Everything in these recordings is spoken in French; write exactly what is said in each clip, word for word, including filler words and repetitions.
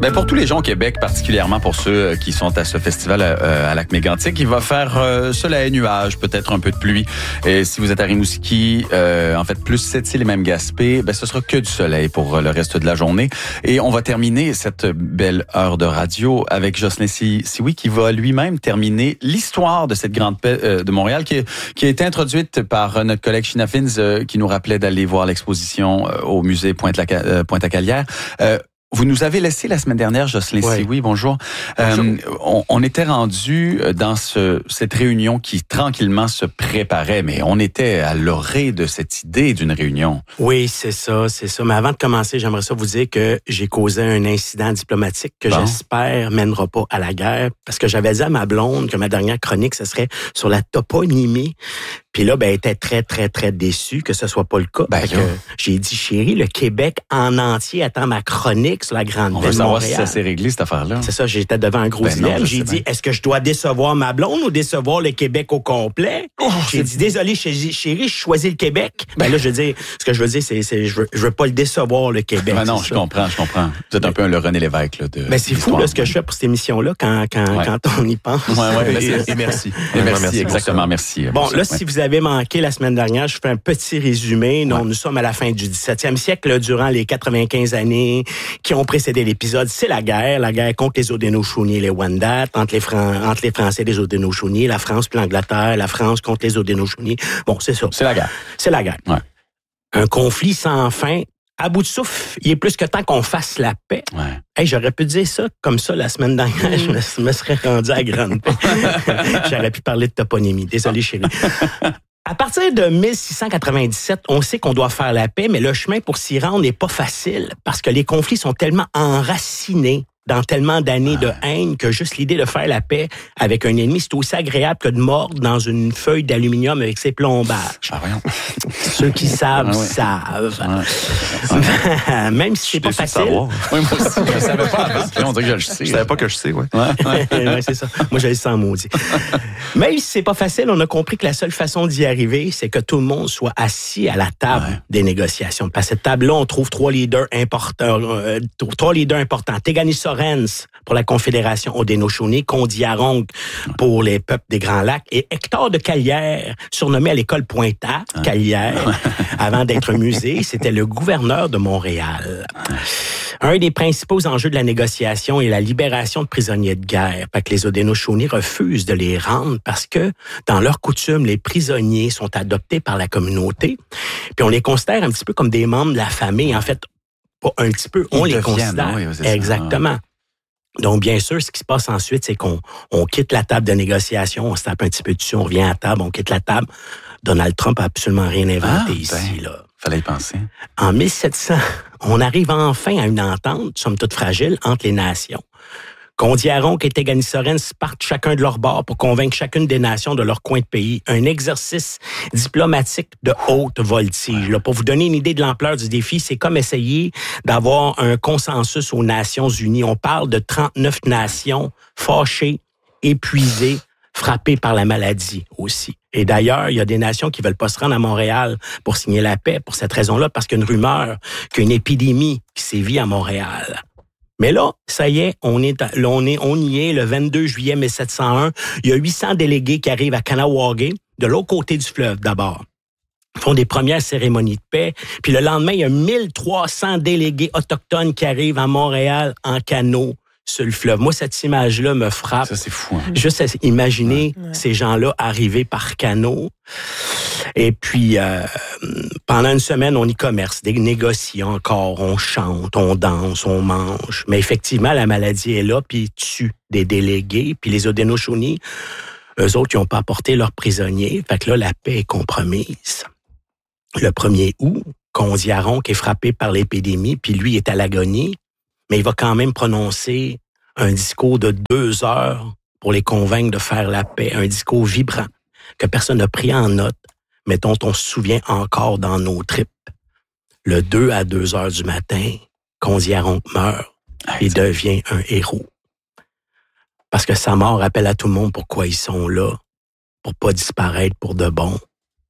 Ben pour tous les gens au Québec, particulièrement pour ceux qui sont à ce festival euh, à Lac-Mégantic, il va faire euh, soleil, nuages, peut-être un peu de pluie. Et si vous êtes à Rimouski, euh, en fait, plus Sept-Îles et même Gaspé, ben ce sera que du soleil pour le reste de la journée. Et on va terminer cette belle heure de radio avec Jocelyn Sioui qui va lui-même terminer l'histoire de cette grande paix euh, de Montréal qui, qui a été introduite par notre collègue Sheena Fins euh, qui nous rappelait d'aller voir l'exposition euh, au musée Pointe-la- euh, Pointe-à-Calière. Euh, Vous nous avez laissé la semaine dernière, Jocelyn ouais. Sioui, bonjour. bonjour. Euh, on, on était rendu dans ce, cette réunion qui tranquillement se préparait, mais on était à l'orée de cette idée d'une réunion. Oui, c'est ça, c'est ça. Mais avant de commencer, j'aimerais ça vous dire que j'ai causé un incident diplomatique que bon. j'espère mènera pas à la guerre, parce que j'avais dit à ma blonde que ma dernière chronique, ce serait sur la toponymie. Puis là, ben, elle était très, très, très déçue que ce soit pas le cas. Ben, que j'ai dit, chérie, le Québec en entier attend ma chronique sur la Grande Ville de Montréal. On veut savoir si ça s'est réglé, cette affaire-là. C'est ça, j'étais devant un gros ben dilemme. J'ai dit, bien. est-ce que je dois décevoir ma blonde ou décevoir le Québec au complet? Oh, j'ai dit, désolé, chérie, je choisis le Québec. Ben là, je veux dire, ce que je veux dire, c'est, c'est je veux, je veux pas le décevoir, le Québec. Ben non, je ça. comprends, je comprends. Vous êtes un peu un le René Lévesque, là, de. Ben c'est fou, là, ce que je fais pour cette émission-là quand, quand, ouais. quand on y pense. Ouais, ouais, et, et merci. Et merci, merci, exactement, merci. Bon, là, si vous avez manqué la semaine dernière, je fais un petit résumé. Non, ouais. Nous sommes à la fin du dix-septième siècle, là, durant les quatre-vingt-quinze années qui ont précédé l'épisode. C'est la guerre, la guerre contre les Haudenosaunee et les Wendat, entre les, Fran- entre les Français et les Haudenosaunee, la France puis l'Angleterre, la France contre les Haudenosaunee. Bon, c'est ça. C'est la guerre. C'est la guerre. Ouais. Un conflit sans fin. À bout de souffle, il est plus que temps qu'on fasse la paix. Ouais. Hey, j'aurais pu dire ça comme ça la semaine dernière. Mm. Je me, me serais rendu à grande paix. J'aurais pu parler de toponymie. Désolé, chérie. À partir de dix-six cent quatre-vingt-dix-sept, on sait qu'on doit faire la paix, mais le chemin pour s'y rendre n'est pas facile parce que les conflits sont tellement enracinés dans tellement d'années de haine que juste l'idée de faire la paix avec un ennemi, c'est aussi agréable que de mordre dans une feuille d'aluminium avec ses plombages. Ah, voyons. Ceux qui savent, ah, ouais. savent. Ouais. Même si c'est pas facile. Oui, moi aussi, je ne savais pas avant. Puis on dirait que je le sais. Je savais pas que je sais, oui. Ouais. ouais, c'est ça. Moi, je le sens maudit. Même si c'est pas facile, on a compris que la seule façon d'y arriver, c'est que tout le monde soit assis à la table ouais. des négociations. À cette table-là, on trouve trois leaders importants. Euh, trois leaders importants. Téganisora pour la Confédération Haudenosaunee, Kondiaronk pour les peuples des Grands Lacs et Hector de Calière, surnommé à l'école Pointa, Calière, avant d'être musée, c'était le gouverneur de Montréal. Un des principaux enjeux de la négociation est la libération de prisonniers de guerre. Fait que les Haudenosaunee refusent de les rendre parce que, dans leur coutume, les prisonniers sont adoptés par la communauté. Puis on les considère un petit peu comme des membres de la famille. En fait, pas un petit peu, on Ils les considère. Oui, exactement. Ça. Donc, bien sûr, ce qui se passe ensuite, c'est qu'on on quitte la table de négociation, on se tape un petit peu dessus, on revient à table, on quitte la table. Donald Trump a absolument rien inventé ah, ici. Ben, là. Fallait y penser. En mille sept cents, on arrive enfin à une entente, somme toute fragile, entre les nations. Kondiaronk et Téganisora partent chacun de leur bord pour convaincre chacune des nations de leur coin de pays. Un exercice diplomatique de haute voltige. Là, pour vous donner une idée de l'ampleur du défi, c'est comme essayer d'avoir un consensus aux Nations unies. On parle de trente-neuf nations fâchées, épuisées, frappées par la maladie aussi. Et d'ailleurs, il y a des nations qui veulent pas se rendre à Montréal pour signer la paix pour cette raison-là, parce qu'il y a une rumeur qu'il y a une épidémie qui sévit à Montréal. Mais là, ça y est, on est, là, on est, on y est, le vingt-deux juillet mille sept cent un. Il y a huit cents délégués qui arrivent à Kahnawake, de l'autre côté du fleuve d'abord. Ils font des premières cérémonies de paix. Puis le lendemain, il y a mille trois cents délégués autochtones qui arrivent à Montréal en canot sur le fleuve. Moi, cette image-là me frappe. Ça, c'est fou. Hein? Juste imaginer ouais. ces gens-là arriver par canot. Et puis, euh, pendant une semaine, on y commerce, des négocie encore, on chante, on danse, on mange. Mais effectivement, la maladie est là, puis tue des délégués. Puis les Haudenosaunee, eux autres, ils n'ont pas apporté leurs prisonniers. Fait que là, la paix est compromise. Le premier août, Kondiaronk est frappé par l'épidémie, puis lui est à l'agonie. Mais il va quand même prononcer un discours de deux heures pour les convaincre de faire la paix. Un discours vibrant que personne n'a pris en note, mais dont on se souvient encore dans nos tripes. Le deux à deux heures du matin, Kondiaronk meurt et devient un héros. Parce que sa mort rappelle à tout le monde pourquoi ils sont là, pour pas disparaître pour de bon.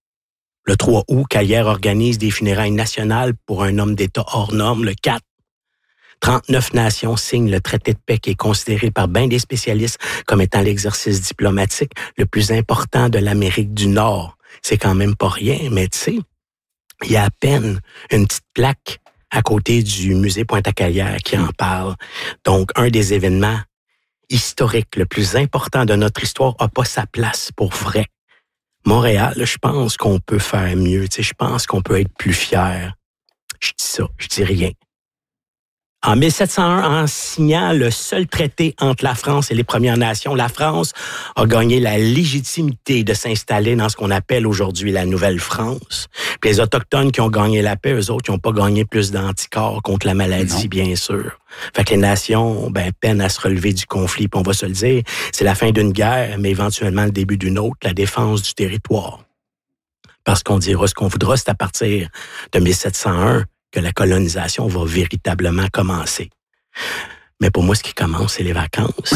Le trois août, Calière organise des funérailles nationales pour un homme d'État hors norme. Le quatre, trente-neuf nations signent le traité de paix qui est considéré par bien des spécialistes comme étant l'exercice diplomatique le plus important de l'Amérique du Nord. C'est quand même pas rien, mais tu sais, il y a à peine une petite plaque à côté du musée Pointe-à-Calière qui en parle. Donc, un des événements historiques le plus important de notre histoire n'a pas sa place pour vrai. Montréal, je pense qu'on peut faire mieux. Tu sais, je pense qu'on peut être plus fier. Je dis ça, je dis rien. En mille sept cent un, en signant le seul traité entre la France et les Premières Nations, la France a gagné la légitimité de s'installer dans ce qu'on appelle aujourd'hui la Nouvelle-France. Puis les Autochtones qui ont gagné la paix, eux autres, ils n'ont pas gagné plus d'anticorps contre la maladie, non. Bien sûr. Fait que les nations, ben, peinent à se relever du conflit. Puis on va se le dire, c'est la fin d'une guerre, mais éventuellement le début d'une autre, la défense du territoire. Parce qu'on dira ce qu'on voudra, c'est à partir de mille sept cent un que la colonisation va véritablement commencer. Mais pour moi, ce qui commence, c'est les vacances.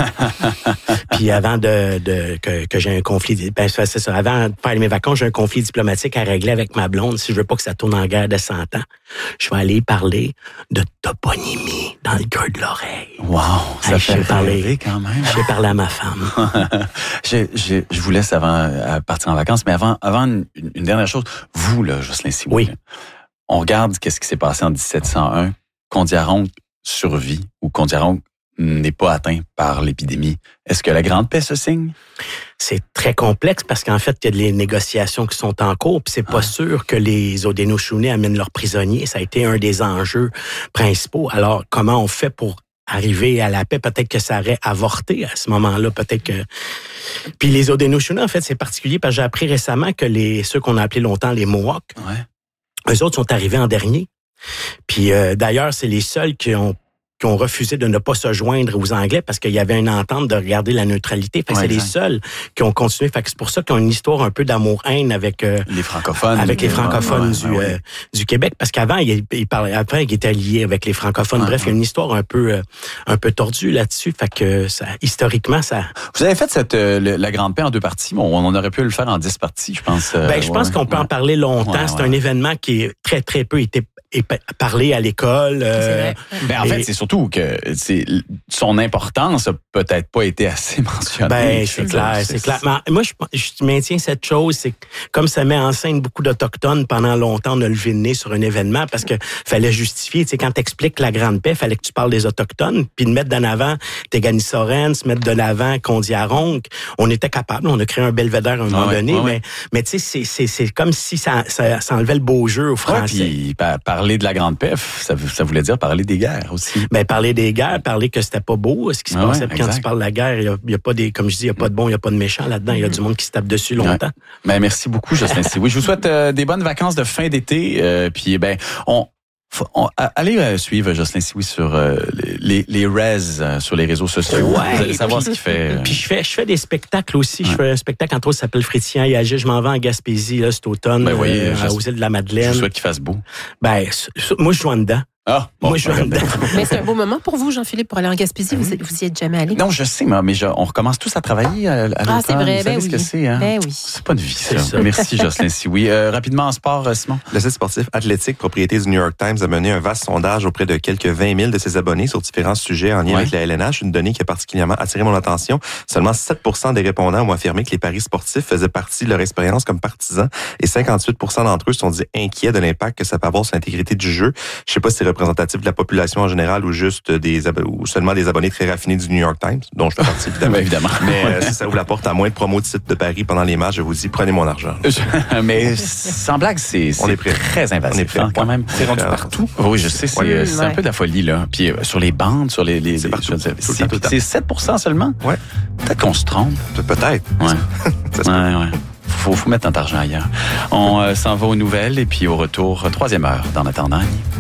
Puis avant de, de que, que j'ai un conflit, ben c'est ça. Avant de faire mes vacances, j'ai un conflit diplomatique à régler avec ma blonde. Si je veux pas que ça tourne en guerre de cent ans, je vais aller parler de toponymie dans le cœur de l'oreille. Wow, ça hey, fait parler, rêver quand même. Je vais parler à ma femme. j'ai, j'ai, je vous laisse avant à partir en vacances, mais avant, avant une, une dernière chose, vous là, Jocelyn Sioux. Oui. On regarde qu'est-ce qui s'est passé en dix-sept cent un. Kondiaronk survit ou Kondiaronk n'est pas atteint par l'épidémie. Est-ce que la Grande Paix se signe? C'est très complexe parce qu'en fait, il y a des négociations qui sont en cours, puis c'est pas ah. sûr que les Haudenosaunee amènent leurs prisonniers. Ça a été un des enjeux principaux. Alors, comment on fait pour arriver à la paix? Peut-être que ça aurait avorté à ce moment-là. Peut-être que... Puis les Haudenosaunee, en fait, c'est particulier parce que j'ai appris récemment que les ceux qu'on a appelés longtemps les Mohawks, ouais. eux autres sont arrivés en dernier. Puis euh, d'ailleurs, c'est les seuls qui ont qui ont refusé de ne pas se joindre aux Anglais parce qu'il y avait une entente de regarder la neutralité. Fait que ouais, c'est exact. Les seuls qui ont continué. Fait que c'est pour ça qu'ils ont une histoire un peu d'amour-haine avec euh, les francophones, avec les francophones ouais, du ouais. Euh, du Québec. Parce qu'avant, ils il parlaient, après, ils étaient liés avec les francophones. Ouais, Bref, ouais. il y a une histoire un peu euh, un peu tordue là-dessus. Fait que ça, historiquement, ça. Vous avez fait cette euh, le, la Grande Paix en deux parties. Bon, on aurait pu le faire en dix parties, je pense. Euh, ben, je pense ouais, qu'on peut ouais. en parler longtemps. Ouais, c'est ouais. un événement qui est très très peu été parlé à l'école. Euh, ben, en et... fait, c'est surtout que c'est, son importance a peut-être pas été assez mentionnée. Ben, c'est clair, c'est, c'est clair. Mais moi, je, je maintiens cette chose, c'est que comme ça met en scène beaucoup d'Autochtones, pendant longtemps, on a levé le nez sur un événement parce que fallait justifier. Tu sais, quand t'expliques la Grande Paix, fallait que tu parles des Autochtones, puis de mettre d'en avant Tegani-Sorens, mettre de l'avant Kondiaronk. On était capable, on a créé un belvédère à un moment ah ouais, donné, ah ouais. mais, mais tu sais, c'est, c'est, c'est comme si ça, ça, ça enlevait le beau jeu aux Français. Ouais, puis, par, parler de la Grande Paix, ça, ça voulait dire parler des guerres aussi. Ben, parler des guerres, parler que c'était pas beau, ce qui se ah passait. Ouais, quand tu parles de la guerre, il y a, y a pas des, comme je dis, il y a pas de bon, il y a pas de méchant là-dedans. Il y a du monde qui se tape dessus longtemps. Ouais. Ben, merci beaucoup, Jocelyn Sioux. Je vous souhaite euh, des bonnes vacances de fin d'été. Euh, puis, ben, on, on allez euh, suivre Jocelyn Sioux sur euh, les, les res euh, sur les réseaux sociaux. Ouais, vous allez savoir puis, ce qu'il fait. Euh... Puis je fais, je fais des spectacles aussi. Ouais. Je fais un spectacle entre autres qui s'appelle Frétillant et Agile. Je m'en vais en Gaspésie là cet automne, ben, voyez, euh, aux îles de la Madeleine. Je souhaite qu'il fasse beau. Ben, moi je joue en dedans. Ah, bon, moi, je suis Mais c'est un beau moment pour vous, Jean-Philippe, pour aller en Gaspésie. Vous, vous y êtes jamais allé? Non, je sais, mais je, on recommence tous à travailler à, à l'automne. Ah, c'est vrai, vous ben savez oui. ce que c'est, hein? Ben oui. C'est pas de vie, ça. ça. Merci, Jocelyn Sioux. Euh, rapidement, en sport, Simon? Le site sportif Athlétique, propriété du New York Times, a mené un vaste sondage auprès de quelques vingt mille de ses abonnés sur différents sujets en lien ouais. avec la L N H. Une donnée qui a particulièrement attiré mon attention. Seulement sept pour cent des répondants ont affirmé que les paris sportifs faisaient partie de leur expérience comme partisans et cinquante-huit pour cent d'entre eux se sont dit inquiets de l'impact que ça peut avoir sur l'intégrité du jeu. Je sais pas si c'est représentatif de la population en général ou juste des ab- ou seulement des abonnés très raffinés du New York Times, dont je fais partie évidemment. évidemment. Mais euh, si ça ouvre la porte à moins de promos de sites de paris pendant les matchs, je vous dis, prenez mon argent. Mais sans blague, c'est, c'est On est très invasif. On est prêt, hein, quand même. C'est rendu partout. Oui, je sais, c'est, ouais. c'est un peu de la folie, là. Puis euh, sur les bandes, sur les... les c'est partout. Les, c'est, c'est, tout c'est sept pour cent seulement? Ouais. Peut-être qu'on se trompe. Peut-être. Ouais. ouais, ouais. Faut, faut mettre notre argent ailleurs. On euh, s'en va aux nouvelles et puis au retour, troisième heure d'En attendant.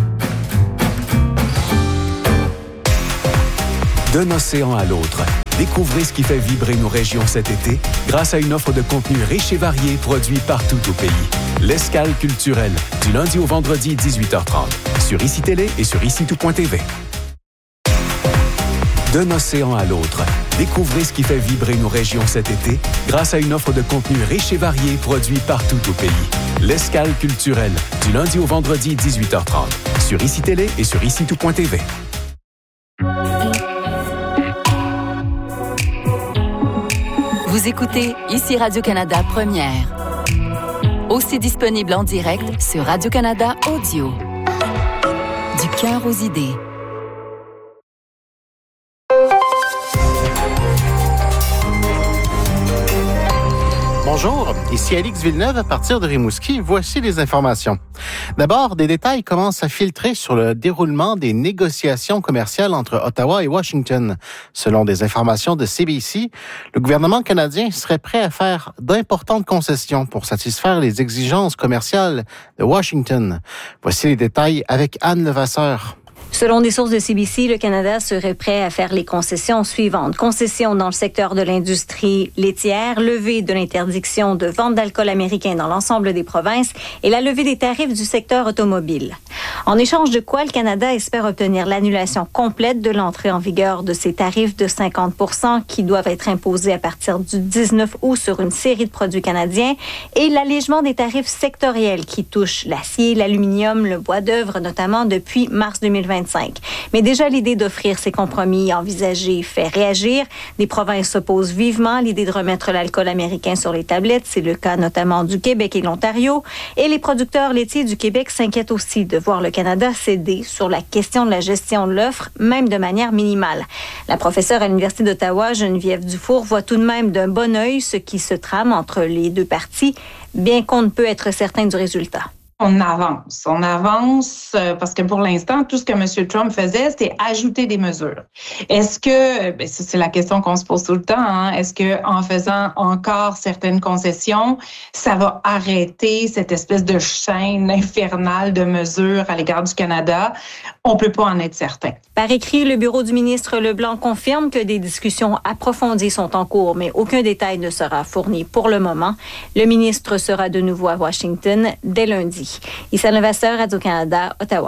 D'un océan à l'autre, découvrez ce qui fait vibrer nos régions cet été grâce à une offre de contenu riche et varié produit partout au pays. L'Escale culturelle, du lundi au vendredi, dix-huit heures trente, sur I C I Télé et sur ici tout point t v. D'un océan à l'autre, découvrez ce qui fait vibrer nos régions cet été grâce à une offre de contenu riche et varié produit partout au pays. L'Escale culturelle, du lundi au vendredi, dix-huit heures trente, sur I C I Télé et sur ici tout point t v. Vous écoutez ici Radio-Canada Première. Aussi disponible en direct sur Radio-Canada Audio. Du cœur aux idées. Bonjour, ici Alix Villeneuve à partir de Rimouski. Voici les informations. D'abord, des détails commencent à filtrer sur le déroulement des négociations commerciales entre Ottawa et Washington. Selon des informations de C B C, le gouvernement canadien serait prêt à faire d'importantes concessions pour satisfaire les exigences commerciales de Washington. Voici les détails avec Anne Levasseur. Selon des sources de C B C, le Canada serait prêt à faire les concessions suivantes. Concessions dans le secteur de l'industrie laitière, levée de l'interdiction de vente d'alcool américain dans l'ensemble des provinces et la levée des tarifs du secteur automobile. En échange de quoi, le Canada espère obtenir l'annulation complète de l'entrée en vigueur de ces tarifs de cinquante pour cent qui doivent être imposés à partir du dix-neuf août sur une série de produits canadiens et l'allègement des tarifs sectoriels qui touchent l'acier, l'aluminium, le bois d'œuvre notamment depuis mars deux mille vingt-cinq. Mais déjà, l'idée d'offrir ces compromis envisagés fait réagir. Des provinces s'opposent vivement à l'idée de remettre l'alcool américain sur les tablettes. C'est le cas notamment du Québec et de l'Ontario. Et les producteurs laitiers du Québec s'inquiètent aussi de voir le Canada céder sur la question de la gestion de l'offre, même de manière minimale. La professeure à l'Université d'Ottawa, Geneviève Dufour, voit tout de même d'un bon œil ce qui se trame entre les deux parties, bien qu'on ne peut être certain du résultat. On avance. On avance parce que pour l'instant, tout ce que M. Trump faisait, c'était ajouter des mesures. Est-ce que, ben ça, c'est la question qu'on se pose tout le temps, hein, est-ce que en faisant encore certaines concessions, ça va arrêter cette espèce de chaîne infernale de mesures à l'égard du Canada? On peut pas en être certain. Par écrit, le bureau du ministre Leblanc confirme que des discussions approfondies sont en cours, mais aucun détail ne sera fourni pour le moment. Le ministre sera de nouveau à Washington dès lundi. Issa Levasseur, Radio-Canada, Ottawa.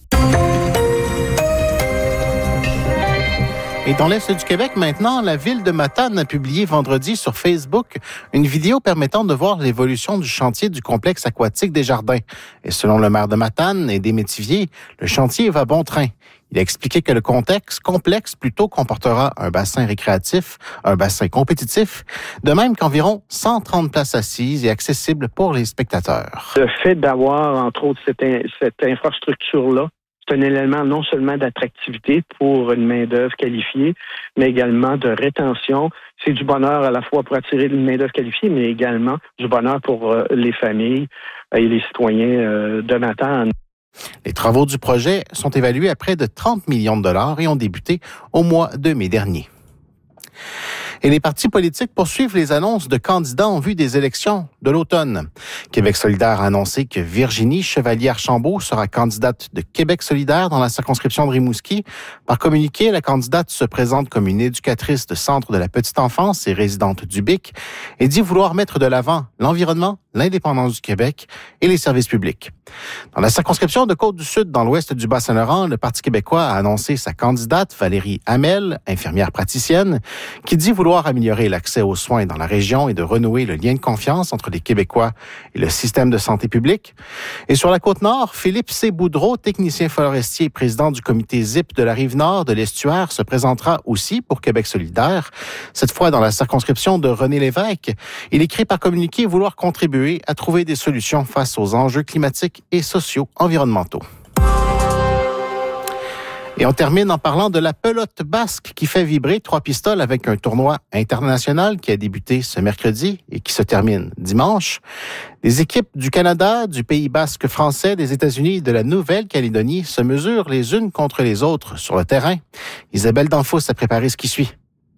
Et dans l'Est du Québec, maintenant, la ville de Matane a publié vendredi sur Facebook une vidéo permettant de voir l'évolution du chantier du complexe aquatique des Jardins. Et selon le maire de Matane et des Métiviers, le chantier va bon train. Il a expliqué que le contexte complexe plutôt comportera un bassin récréatif, un bassin compétitif, de même qu'environ cent trente places assises et accessibles pour les spectateurs. Le fait d'avoir, entre autres, cette, cette infrastructure-là, c'est un élément non seulement d'attractivité pour une main-d'œuvre qualifiée, mais également de rétention. C'est du bonheur à la fois pour attirer une main-d'œuvre qualifiée, mais également du bonheur pour euh, les familles et les citoyens euh, de Matane. Les travaux du projet sont évalués à près de trente millions de dollars et ont débuté au mois de mai dernier. Et les partis politiques poursuivent les annonces de candidats en vue des élections de l'automne. Québec solidaire a annoncé que Virginie Chevalier-Archambault sera candidate de Québec solidaire dans la circonscription de Rimouski. Par communiqué, la candidate se présente comme une éducatrice de centre de la petite enfance et résidente du B I C et dit vouloir mettre de l'avant l'environnement, l'indépendance du Québec et les services publics. Dans la circonscription de Côte-du-Sud, dans l'ouest du Bas-Saint-Laurent, le Parti québécois a annoncé sa candidate, Valérie Hamel, infirmière praticienne, qui dit vouloir améliorer l'accès aux soins dans la région et de renouer le lien de confiance entre les Québécois et le système de santé publique. Et sur la Côte-Nord, Philippe C. Boudreau, technicien forestier et président du comité Z I P de la Rive-Nord de l'Estuaire, se présentera aussi pour Québec solidaire, cette fois dans la circonscription de René Lévesque. Il écrit par communiqué vouloir contribuer à trouver des solutions face aux enjeux climatiques et socio-environnementaux. Et on termine en parlant de la pelote basque qui fait vibrer trois pistoles avec un tournoi international qui a débuté ce mercredi et qui se termine dimanche. Les équipes du Canada, du Pays basque français, des États-Unis et de la Nouvelle-Calédonie se mesurent les unes contre les autres sur le terrain. Isabelle Danfous a préparé ce qui suit.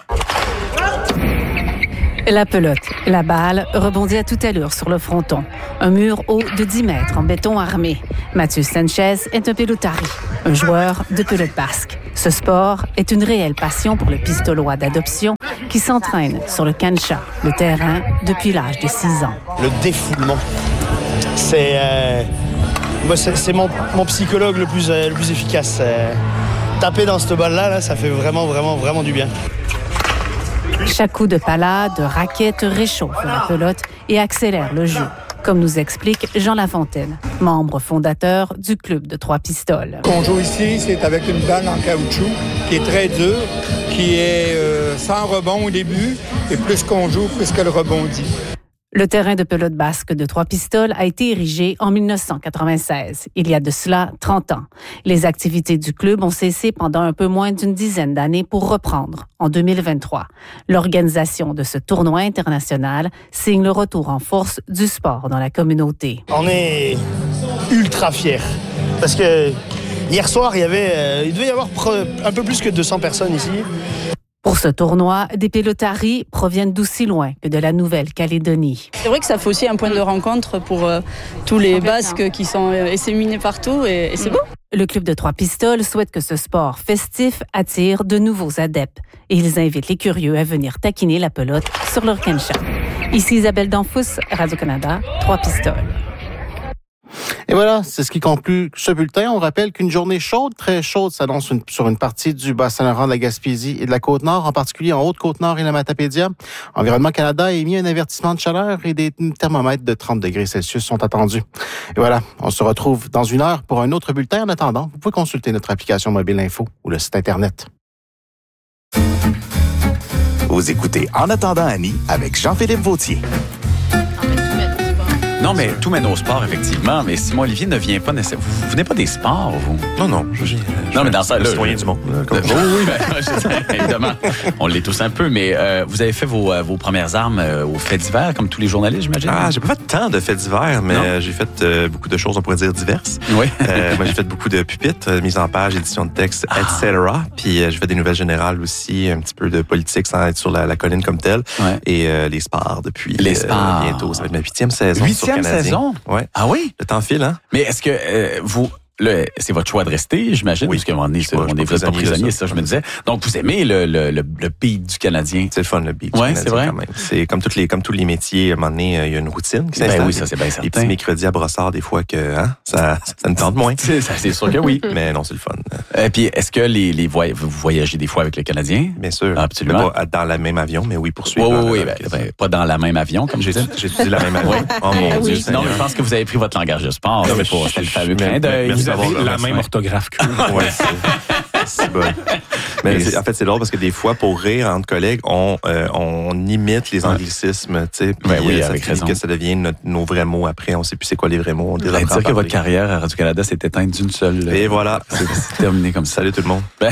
La pelote, la balle, rebondit à toute allure sur le fronton. Un mur haut de dix mètres en béton armé. Mathieu Sanchez est un pelotari, un joueur de pelote basque. Ce sport est une réelle passion pour le pistolois d'adoption qui s'entraîne sur le cancha, le terrain, depuis l'âge de six ans. Le défoulement, c'est, euh, moi, c'est, c'est mon, mon psychologue le plus, euh, le plus efficace. Euh, taper dans cette balle-là, là, ça fait vraiment, vraiment, vraiment du bien. Chaque coup de pala, de raquette réchauffe la pelote et accélère le jeu. comme nous explique Jean Lafontaine, membre fondateur du club de Trois Pistoles. Ce qu'on joue ici, c'est avec une balle en caoutchouc qui est très dure, qui est euh, sans rebond au début, et plus qu'on joue, plus qu'elle rebondit. Le terrain de pelote basque de Trois Pistoles a été érigé en dix-neuf cent quatre-vingt-seize, il y a de cela trente ans. Les activités du club ont cessé pendant un peu moins d'une dizaine d'années pour reprendre en deux mille vingt-trois. L'organisation de ce tournoi international signe le retour en force du sport dans la communauté. On est ultra fiers parce que hier soir, il y avait, euh, il devait y avoir un peu plus que deux cents personnes ici. Pour ce tournoi, des pilotaries proviennent d'aussi loin que de la Nouvelle-Calédonie. C'est vrai que ça fait aussi un point de rencontre pour euh, tous les Basques qui sont euh, disséminés partout et, et c'est beau. Le club de Trois Pistoles souhaite que ce sport festif attire de nouveaux adeptes et ils invitent les curieux à venir taquiner la pelote sur leur cancha. Ici Isabelle Danfous, Radio-Canada, Trois Pistoles. Et voilà, c'est ce qui conclut ce bulletin. On rappelle qu'une journée chaude, très chaude, s'annonce une, sur une partie du Bas-Saint-Laurent, de la Gaspésie et de la Côte-Nord, en particulier en Haute-Côte-Nord et la Matapédia. Environnement Canada a émis un avertissement de chaleur et des thermomètres de trente degrés Celsius sont attendus. Et voilà, on se retrouve dans une heure pour un autre bulletin. En attendant, vous pouvez consulter notre application mobile info ou le site Internet. Vous écoutez En attendant Annie avec Jean-Philippe Vautier. Non, mais tout mène au sport, effectivement. Mais Simon Olivier ne vient pas nécessairement. Vous, vous venez pas des sports, vous? Non, non. Je, je, non, mais dans ça, le là. citoyen du monde. Là, oui, oui, ben, je sais, évidemment. On l'est tous un peu, mais euh, vous avez fait vos, euh, vos premières armes euh, aux faits divers, comme tous les journalistes, j'imagine? Ah, j'ai pas fait tant de faits divers, mais non. j'ai fait euh, beaucoup de choses, on pourrait dire, diverses. Oui. euh, moi, j'ai fait beaucoup de pupitres, euh, mise en page, édition de texte, ah. et cetera. Puis euh, j'ai fait des nouvelles générales aussi, un petit peu de politique sans être sur la, la colline comme telle. Ouais. Et euh, les sports depuis les sports. Euh, bientôt. Ça va être ma huitième saison. Huitième saison? Ouais. Ah oui? Le temps file, hein? Mais est-ce que euh, vous... Là, c'est votre choix de rester, j'imagine, oui. Parce qu'à un moment donné, on est pas prisonnier, c'est ça, je me disais. Donc, vous aimez le, le, le, le beat du Canadien? C'est le fun, le beat du ouais, Canadien, c'est vrai? quand même. C'est comme, toutes les, comme tous les métiers, à un moment donné, il y a une routine qui s'installe. Ben oui, ça, c'est bien certain. Les petits mercredis à brossard, des fois, que hein, ça, ça ne tente moins. C'est, ça, c'est sûr que oui. Mais non, c'est le fun. Et puis, est-ce que les, les voy- vous voyagez des fois avec le Canadien? Bien sûr. Ah, absolument. Pas dans le même avion, mais oui, poursuivre. Oui, oui, oui. Ben, ben, pas dans la même avion, comme j'ai dit. J'ai dit la même avion. Oh mon Dieu. Non, mais je pense que vous avez pris votre langage de sport. C'est pour le fameux clin d'œil. Vous avez la même orthographe que ouais, c'est, c'est bon. Mais c'est, en fait, c'est drôle parce que des fois, pour rire entre collègues, on, euh, on imite les anglicismes, tu sais. Ben oui, ça avec fait raison. que ça devient notre, nos vrais mots après. On sait plus c'est quoi les vrais mots. On vous allez dire que votre carrière à Radio-Canada s'est éteinte d'une seule. Et voilà. C'est, c'est terminé comme ça. Salut tout le monde. Ben,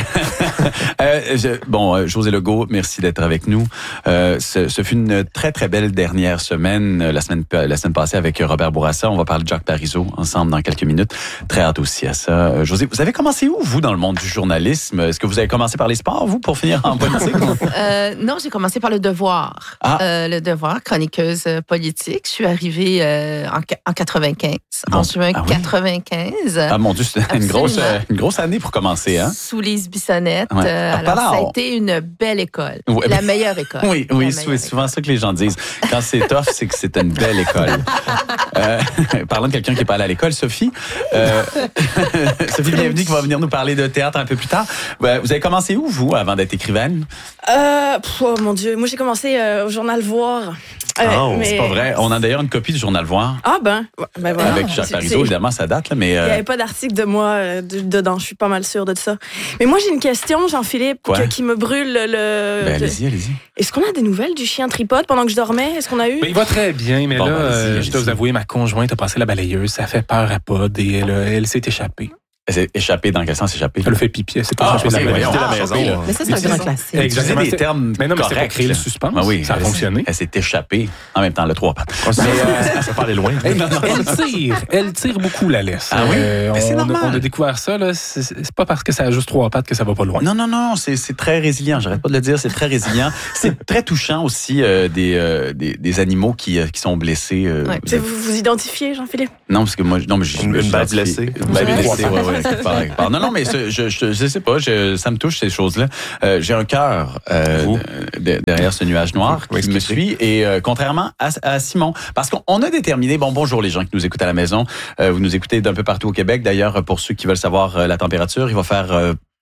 euh, je, bon, euh, José Legault, merci d'être avec nous. Euh, ce, ce fut une très, très belle dernière semaine, la semaine, la semaine passée avec Robert Bourassa. On va parler de Jacques Parizeau ensemble dans quelques minutes. Très hâte aussi à ça. Euh, José, vous avez commencé où, vous, dans le monde du journalisme? Est-ce que vous avez commencé par les sports, vous, pour finir en politique? euh, non, j'ai commencé par Le Devoir. Ah. Euh, le Devoir, chroniqueuse politique. Je suis arrivée euh, en, en quatre-vingt-quinze, bon. en juin ah oui. quatre-vingt-quinze. Ah mon Dieu, c'est une grosse, euh, une grosse année pour commencer, hein? Sous Lise Bissonnette. Ouais. Euh, ah, alors, ça a été une belle école. Ouais. La meilleure école. Oui, oui, c'est école. Souvent ça que les gens disent. Quand c'est tough, c'est que c'est une belle école. euh, parlant de quelqu'un qui n'est pas allé à l'école, Sophie. Euh, Sophie, bienvenue, qui va venir nous parler de théâtre un peu plus tard. Vous avez commencé où, vous, avant d'être écrivaine? Euh, pff, oh mon Dieu, moi j'ai commencé euh, au Journal Voir. Euh, oh, mais... c'est pas vrai. On a d'ailleurs une copie du Journal Voir. Ah ben, ben voilà. Avec Jacques Parizeau, évidemment, ça date, là, mais... Euh... Il n'y avait pas d'article de moi euh, de, dedans, je suis pas mal sûre de ça. Mais moi, j'ai une question, Jean-Philippe, que, qui me brûle le... Ben, allez-y, allez-y. Est-ce qu'on a des nouvelles du chien tripode pendant que je dormais? Est-ce qu'on a eu? Ben, il va très bien, mais bon, là, ben, allez-y, allez-y. Je dois vous avouer, ma conjointe a passé la balayeuse, ça fait peur à Pod et elle, elle s'est échappée. Elle s'est échappée dans quel sens échappée? Elle a fait pipi, elle s'est ah, échappée okay, dans la, ah, la maison. Mais ça, c'est un grand classique. Exactement. des termes mais non, mais corrects. C'est pour créer le suspense. Ah oui, ça a fonctionné. Elle s'est échappée. En même temps, le trois pattes. Mais euh, ça peut aller loin. Elle, elle tire. Elle tire beaucoup la laisse. Ah oui? Euh, mais c'est on, normal. On a découvert ça, là. C'est, c'est pas parce que ça a juste trois pattes que ça va pas loin. Non, non, non. C'est, c'est très résilient. J'arrête pas de le dire. C'est très résilient. C'est très touchant aussi euh, des, euh, des, des animaux qui, euh, qui sont blessés. Euh, ouais. vous, vous vous identifiez, Jean-Philippe? Non, parce que moi, non, mais j'ai une, une balle blessée. Une balle blessée, ouais, ouais. Non, non, mais je, je, je, je sais pas. Je, ça me touche ces choses-là. Euh, j'ai un cœur euh, de, derrière ce nuage noir qui me suit. Et euh, contrairement à, à Simon, parce qu'on a déterminé. Bon, bonjour les gens qui nous écoutent à la maison. Euh, vous nous écoutez d'un peu partout au Québec. D'ailleurs, pour ceux qui veulent savoir euh, la température, il va faire euh,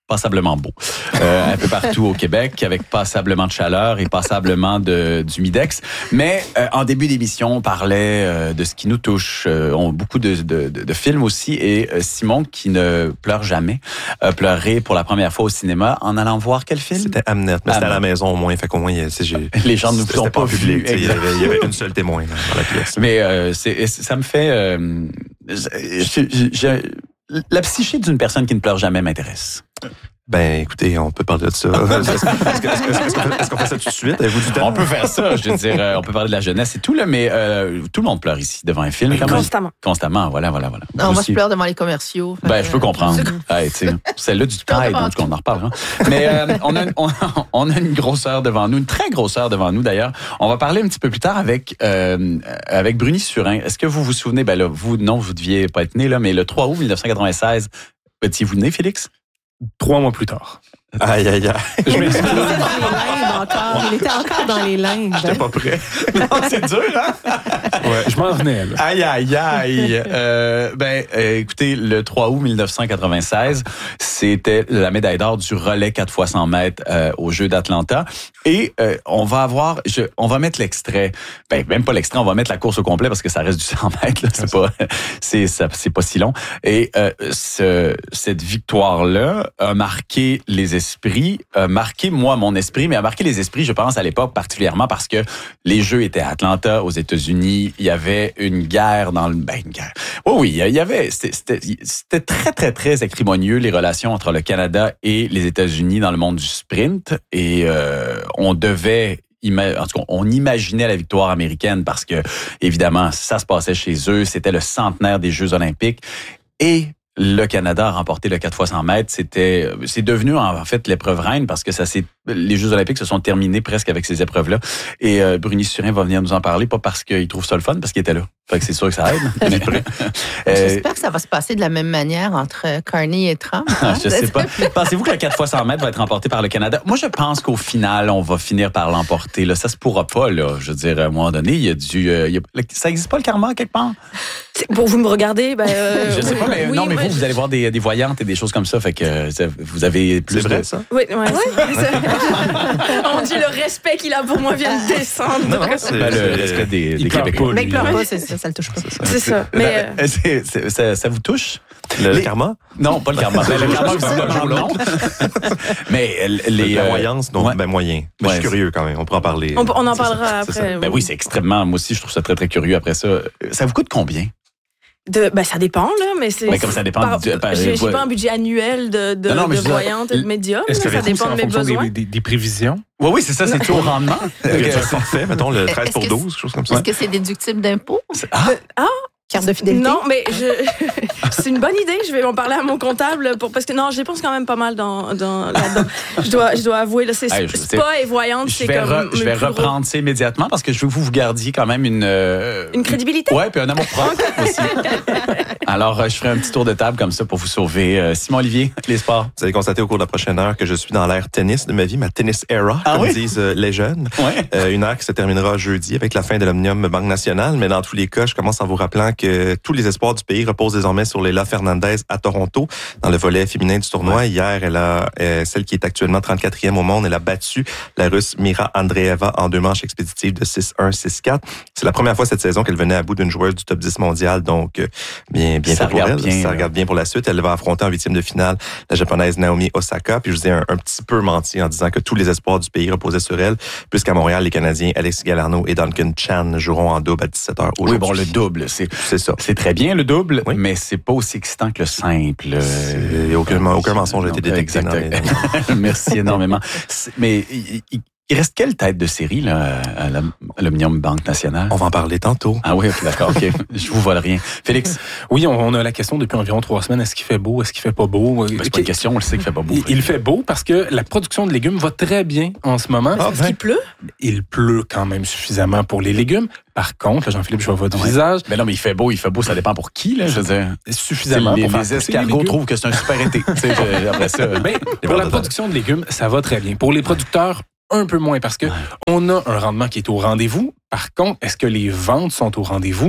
passablement beau. Euh, un peu partout au Québec, avec passablement de chaleur et passablement de, d'humidex. Mais euh, en début d'émission, on parlait euh, de ce qui nous touche. Euh, on a beaucoup de, de, de, de films aussi. Et euh, Simon, qui ne pleure jamais, a pleuré pour la première fois au cinéma en allant voir quel film? C'était Hamnet, mais c'était à la maison au moins. Fait qu'au moins, j'ai, les gens ne nous ont pas vu. Il y, avait, il y avait une seule témoin dans la pièce. Mais euh, c'est, ça me fait... Euh, je, je, je, la psyché d'une personne qui ne pleure jamais m'intéresse. Ben, écoutez, on peut parler de ça. Est-ce, est-ce, est-ce, est-ce, est-ce qu'on fait ça tout de suite? Avez-vous du temps? On peut faire ça. Je veux dire, euh, on peut parler de la jeunesse et tout, là, mais euh, tout le monde pleure ici devant un film. Quand Constamment. Même. Constamment, voilà, voilà, voilà. Non, moi, je pleure devant les commerciaux. Ben, je peux comprendre. Hey, celle-là du Tide, donc on en reparlera. Mais euh, on, a, on, on a une grosse heure devant nous, une très grosse heure devant nous, d'ailleurs. On va parler un petit peu plus tard avec, euh, avec Bruni Surin. Est-ce que vous vous souvenez, ben là, vous, non, vous deviez pas être né, là, mais le trois août dix-neuf cent quatre-vingt-seize, étiez-vous né, Félix? Trois mois plus tard. Aïe, aïe, aïe. Je m'excuse. Il était encore dans les limbes. J'étais pas prêt. Non, c'est dur, hein? Ouais, je m'en venais, là. Aïe, aïe, aïe. Euh, ben, euh, écoutez, le trois août dix-neuf cent quatre-vingt-seize, c'était la médaille d'or du relais quatre fois cent mètres euh, aux Jeux d'Atlanta. Et euh, on va avoir, je, on va mettre l'extrait. Ben, même pas l'extrait, on va mettre la course au complet parce que ça reste du cent mètres. Là, c'est pas, c'est, ça, c'est pas si long. Et euh, ce, cette victoire-là a marqué les esprits, a marqué moi mon esprit, mais a marqué les esprits, je pense, à l'époque particulièrement parce que les Jeux étaient à Atlanta, aux États-Unis. Il y avait une guerre dans le... Ben, une guerre. Oh oui, il y avait... C'était, c'était, c'était très, très, très acrimonieux, les relations entre le Canada et les États-Unis dans le monde du sprint. Et euh, on devait... En tout cas, on imaginait la victoire américaine parce que, évidemment, ça se passait chez eux. C'était le centenaire des Jeux olympiques. Et le Canada a remporté le quatre fois cent mètres. C'était, c'est devenu en fait l'épreuve reine parce que ça s'est, les Jeux olympiques se sont terminés presque avec ces épreuves-là. Et euh, Bruni Surin va venir nous en parler, pas parce qu'il trouve ça le fun, parce qu'il était là. Fait que c'est sûr que ça aide. Mais, euh, J'espère que ça va se passer de la même manière entre Carney et Trump. Hein? Je sais pas. Pensez-vous que le quatre fois cent mètres va être remporté par le Canada? Moi, je pense qu'au final, on va finir par l'emporter. Là, ça se pourra pas. Là, je veux dire, à un moment donné, il y a du, euh, il y a, ça existe pas le karma quelque part? Bon, vous me regardez, ben. Euh, je sais pas, mais oui, non, mais ouais, vous, je... vous allez voir des, des voyantes et des choses comme ça, fait que euh, vous avez plus. C'est vrai, de... ça? Oui, ouais. On dit le respect qu'il a pour moi vient de descendre. Non, non, c'est ben, le respect des, des Québécois. Le mec pleure pas, c'est ça, ça le touche pas. C'est ça. Mais euh... c'est, c'est, ça, ça vous touche? Le, les... le karma? Non, pas le karma. Ben, le karma, visiblement, non. Mais les... La voyance, non, ouais. ben moyen. Mais ouais, je suis curieux quand même, on pourra en parler. On, on en parlera après. Ben oui, c'est extrêmement... Moi aussi, je trouve ça très, très curieux après ça. Ça vous coûte combien? De, ben, ça dépend, là, mais c'est. Mais comme ça dépend. Par, du, par, j'ai, j'ai pas un budget annuel de, de, non, non, de voyante et de médium. Est-ce que ça dépend de mes besoins. Des, des, des prévisions? Oui, oui, c'est ça, c'est tout au rendement. Okay, un forfait, mettons le treize pour douze, quelque chose comme ça. Est-ce que c'est déductible d'impôt? Ah! Euh, ah! Carte de fidélité? Non, mais je... c'est une bonne idée. Je vais en parler à mon comptable pour... parce que non, je dépense quand même pas mal dans, dans là-dedans. Je dois, je dois avouer, là, c'est hey, spa et voyante, c'est comme. Re, je vais reprendre ça immédiatement parce que je veux que vous vous gardiez quand même une. Euh, une crédibilité. Ouais, puis un amour propre aussi. Alors, je ferai un petit tour de table comme ça pour vous sauver. Euh, Simon Olivier, les sports. Vous allez constater au cours de la prochaine heure que je suis dans l'ère tennis de ma vie, ma tennis era, ah, comme oui? disent euh, les jeunes. Ouais. Euh, une ère qui se terminera jeudi avec la fin de l'Omnium Banque Nationale. Mais dans tous les cas, je commence en vous rappelant que tous les espoirs du pays reposent désormais sur Leila Fernandez à Toronto dans le volet féminin du tournoi. Ouais. Hier, elle a euh, celle qui est actuellement trente-quatrième au monde. Elle a battu la Russe Mira Andreeva en deux manches expéditives de six un, six quatre. C'est la première fois cette saison qu'elle venait à bout d'une joueuse du top dix mondial. Donc, euh, bien, bien fait pour elle. Bien, ça regarde bien pour la suite. Elle va affronter en huitième de finale la japonaise Naomi Osaka. Puis je vous ai un, un petit peu menti en disant que tous les espoirs du pays reposaient sur elle, puisqu'à Montréal, les Canadiens Alexis Galarneau et Duncan Chan joueront en double à dix-sept heures aujourd'hui. Oui, bon, le double, c'est, c'est ça. C'est très bien, le double, oui. Mais c'est pas aussi excitant que le simple. Il n'y a aucun, aucun mensonge a été détecté. Les... Merci énormément. Mais il, il, il reste quelle tête de série là, à l'Omnium Banque Nationale? On va en parler tantôt. Ah oui, d'accord, ok. Je vous vole rien. Félix? Oui, on, on a la question depuis environ trois semaines. Est-ce qu'il fait beau? Est-ce qu'il fait pas beau? Ben, c'est pas une question, on le sait qu'il fait pas beau. Il, il fait beau parce que la production de légumes va très bien en ce moment. Ah, est-ce ben, qu'il pleut? Il pleut quand même suffisamment pour les légumes. Par contre, là, Jean-Philippe, je vois votre ouais. visage. Mais non, mais il fait beau, il fait beau, ça dépend pour qui, là, je veux dire. Suffisamment les, pour les escargots les trouvent que c'est un super été. Après ça. Ben, pour la production de légumes, ça va très bien. Pour les producteurs, un peu moins parce que ouais. on a un rendement qui est au rendez-vous. Par contre, est-ce que les ventes sont au rendez-vous?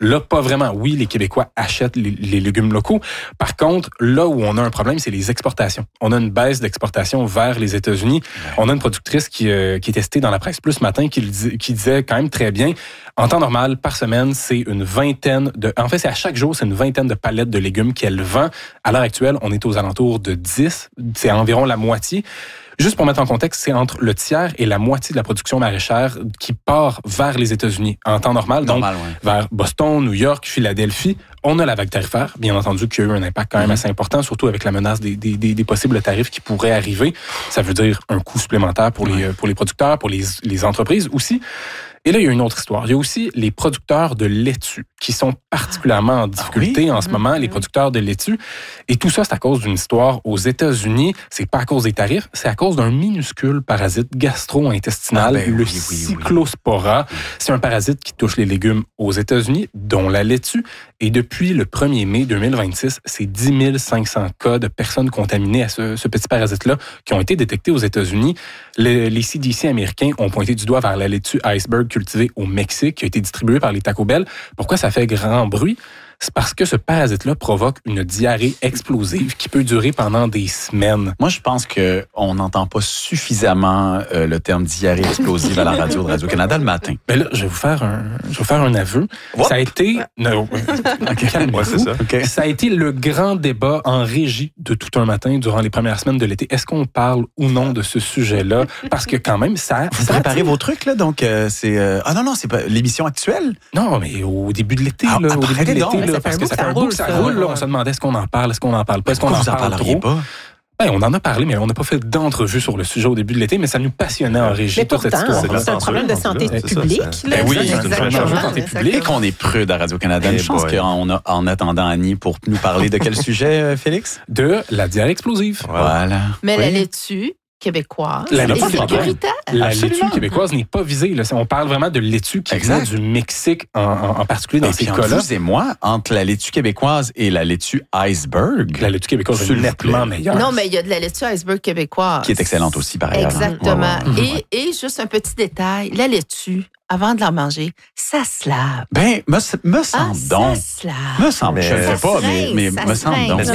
Là, pas vraiment. Oui, les Québécois achètent les, les légumes locaux. Par contre, là où on a un problème, c'est les exportations. On a une baisse d'exportation vers les États-Unis. On a une productrice qui, euh, qui est testée dans la presse plus ce matin qui, qui disait quand même très bien, en temps normal, par semaine, c'est une vingtaine de... En fait, c'est à chaque jour, c'est une vingtaine de palettes de légumes qu'elle vend. À l'heure actuelle, on est aux alentours de dix. C'est environ la moitié. Juste pour mettre en contexte, c'est entre le tiers et la moitié de la production maraîchère qui part vers les États-Unis en temps normal. normal donc, ouais. vers Boston, New York, Philadelphie. On a la vague tarifaire, bien entendu, qui a eu un impact quand même assez important, surtout avec la menace des, des, des, des possibles tarifs qui pourraient arriver. Ça veut dire un coût supplémentaire pour les, pour les producteurs, pour les, les entreprises aussi. Et là, il y a une autre histoire. Il y a aussi les producteurs de laitue qui sont particulièrement en difficulté ah oui? en ce moment, les producteurs de laitue. Et tout ça, c'est à cause d'une histoire aux États-Unis. C'est pas à cause des tarifs, c'est à cause d'un minuscule parasite gastro-intestinal, ah ben, le oui, oui, cyclospora. Oui. C'est un parasite qui touche les légumes aux États-Unis, dont la laitue. Et depuis le premier mai deux mille vingt-six, c'est dix mille cinq cents cas de personnes contaminées à ce, ce petit parasite-là qui ont été détectés aux États-Unis. Le, les C D C américains ont pointé du doigt vers la laitue iceberg cultivée au Mexique, qui a été distribuée par les Taco Bell. Pourquoi ça fait grand bruit? C'est parce que ce parasite-là provoque une diarrhée explosive qui peut durer pendant des semaines. Moi, je pense qu'on n'entend pas suffisamment euh, le terme diarrhée explosive à la radio de Radio-Canada le matin. Ben là, je vais vous faire un, je vais vous faire un aveu. What? Ça a été... Non, okay, calmez-vous. Ouais, ça. Okay. Ça a été le grand débat en régie de tout un matin durant les premières semaines de l'été. Est-ce qu'on parle ou non de ce sujet-là? Parce que quand même, ça... Vous ça préparez vos trucs, là? Donc, euh, c'est... Euh... Ah non, non, c'est pas l'émission actuelle? Non, mais au début de l'été, ah, là, au début de l'été, là, parce que ça fait un bout que ça roule. Là, on se demandait est-ce qu'on en parle, est-ce qu'on en parle pas, est-ce qu'on en parle trop? Pas? Ben, on en a parlé, mais on n'a pas fait d'entrevue sur le sujet au début de l'été, mais ça nous passionnait en régie mais toute pourtant, cette histoire. C'est un problème de santé publique. Ben oui, c'est un problème de santé publique. Et qu'on est prude à Radio-Canada. Une chance qu'on a, en attendant Annie, pour nous parler de quel sujet, Félix? De la diarrhée explosive. Voilà. Mais la laitue québécoise. La laitue, sécuritaire. La laitue québécoise n'est pas visée. Là. On parle vraiment de laitue qui vient du Mexique en, en, en particulier dans et ces cas-là. Vous et moi, entre la laitue québécoise et la laitue iceberg, la laitue québécoise est nettement meilleure. Non, mais il y a de la laitue iceberg québécoise. Qui est excellente aussi, par ailleurs. Exactement. Ouais, ouais. Et, et juste un petit détail, la laitue, avant de la manger, ça se lave. Ben, me, me semble ah, donc. Ça se lave. Me semble, je ne sais pas, mais, mais me semble donc.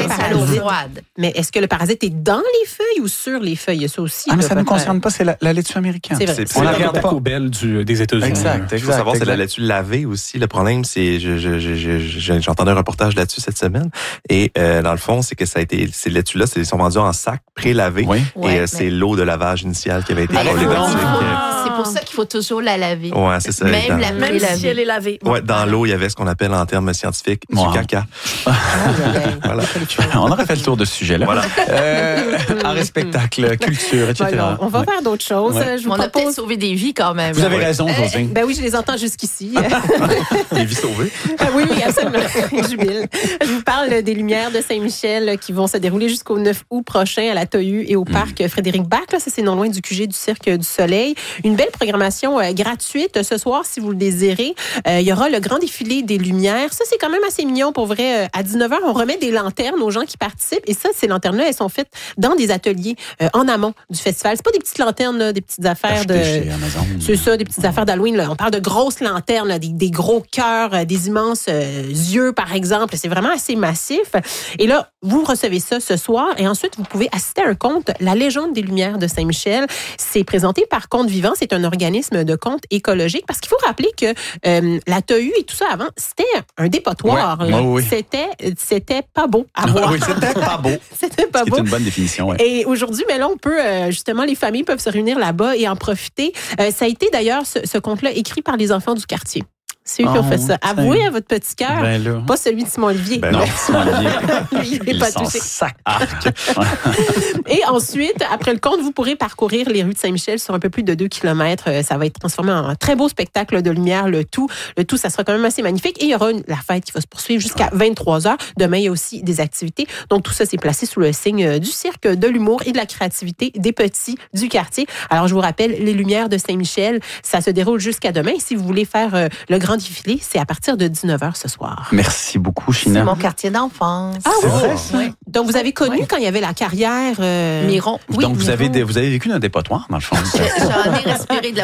Mais est-ce que le parasite est dans les feuilles ou sur les feuilles? Ça aussi. Ah, mais ça ne nous concerne pas, c'est la, la laitue américaine. C'est vrai. C'est, c'est la Taco Bell du, des États-Unis. Exact, exact. Il faut savoir, exact. C'est la laitue lavée aussi. Le problème, c'est, je, je, je, je, j'ai entendu un reportage là-dessus cette semaine. Et, euh, dans le fond, c'est que ça a été, ces laitues-là, ils sont vendus en sac pré-lavés. Oui. Et ouais, euh, c'est l'eau de lavage initiale qui avait été collée dessus. C'est pour ça qu'il faut toujours la laver. Ouais, c'est ça. Même, la même si elle est lavée. Ouais, dans l'eau, il y avait ce qu'on appelle en termes scientifiques wow. du caca. Voilà. On aurait fait le tour de ce sujet-là. Voilà. Euh, art et spectacle, culture, et cetera. Voilà, on va ouais. faire d'autres choses. Ouais. Je vous on propose... a peut-être sauvé des vies quand même. Vous avez raison, José. Ben oui, je les entends jusqu'ici. Des vies sauvées. Oui, oui, absolument. Jubile. Je vous parle des Lumières de Saint-Michel qui vont se dérouler jusqu'au neuf août prochain à la Tohu et au mm. parc Frédéric Bach. Là, ça, c'est non loin du Q G du Cirque du Soleil. Une belle programmation euh, gratuite ce soir, si vous le désirez. Euh, il y aura le grand défilé des Lumières. Ça, c'est quand même assez mignon pour vrai. Euh, à dix-neuf heures, on remet des lanternes aux gens qui participent. Et ça, ces lanternes-là, elles sont faites dans des ateliers euh, en amont du festival. C'est pas des petites lanternes, là, des petites affaires de... Chez Amazon. C'est ça, des petites affaires d'Halloween. Là. On parle de grosses lanternes, là, des, des gros cœurs, euh, des immenses euh, yeux, par exemple. C'est vraiment assez massif. Et là, vous recevez ça ce soir. Et ensuite, vous pouvez assister à un conte, La légende des Lumières de Saint-Michel. C'est présenté par Conte Vivant. C'est un organisme de conte écologique. Parce qu'il faut rappeler que euh, la Tohu et tout ça avant, c'était un dépotoir. Ouais, oui. C'était, c'était pas beau à voir. Oui, c'était pas beau. C'était pas beau. C'est une bonne définition. Ouais. Et aujourd'hui, mais là, on peut, euh, justement, les familles peuvent se réunir là-bas et en profiter. Euh, ça a été d'ailleurs, ce, ce conte-là, écrit par les enfants du quartier. C'est eux qui ont fait ça. Avouez à votre petit cœur, ben pas celui de Simon-Olivier. Ben non, Simon-Olivier. Il n'est pas touché. Sac. Et ensuite, après le conte, vous pourrez parcourir les rues de Saint-Michel sur un peu plus de deux kilomètres. Ça va être transformé en un très beau spectacle de lumière, le tout. Le tout, ça sera quand même assez magnifique. Et il y aura une, la fête qui va se poursuivre jusqu'à vingt-trois heures. Demain, il y a aussi des activités. Donc, tout ça, c'est placé sous le signe du cirque, de l'humour et de la créativité des petits du quartier. Alors, je vous rappelle, les Lumières de Saint-Michel, ça se déroule jusqu'à demain. Si vous voulez faire euh, le grand défilé, c'est à partir de dix-neuf heures ce soir. Merci beaucoup, China. C'est mon quartier d'enfance. Ah oui, c'est vrai. Donc, vous avez connu ouais. quand il y avait la carrière... Euh... Miron. Oui, Donc, vous Miron. avez, des, vous avez vécu dans un dépotoir, dans le fond. J'en ai respiré de la